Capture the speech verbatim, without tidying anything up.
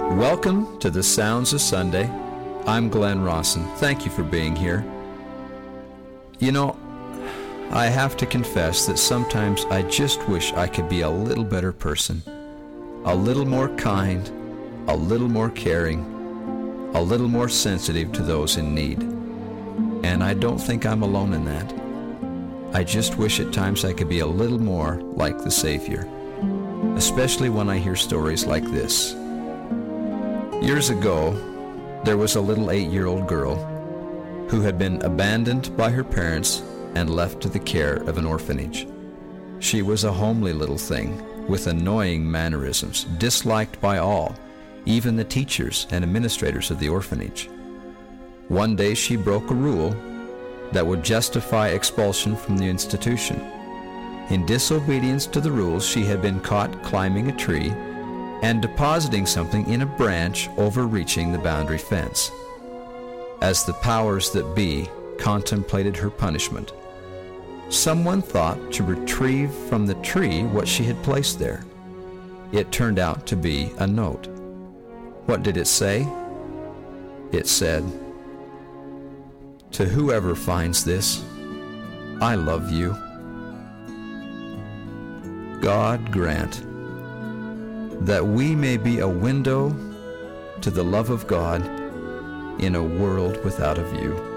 Welcome to the Sounds of Sunday. I'm Glenn Rawson. Thank you for being here. You know, I have to confess that sometimes I just wish I could be a little better person, a little more kind, a little more caring, a little more sensitive to those in need. And I don't think I'm alone in that. I just wish at times I could be a little more like the Savior, especially when I hear stories like this. Years ago, there was a little eight-year-old girl who had been abandoned by her parents and left to the care of an orphanage. She was a homely little thing with annoying mannerisms, disliked by all, even the teachers and administrators of the orphanage. One day she broke a rule that would justify expulsion from the institution. In disobedience to the rules, she had been caught climbing a tree and depositing something in a branch overreaching the boundary fence. As the powers that be contemplated her punishment, someone thought to retrieve from the tree what she had placed there. It turned out to be a note. What did it say? It said, "To whoever finds this, I love you." God grant that we may be a window to the love of God in a world without a view.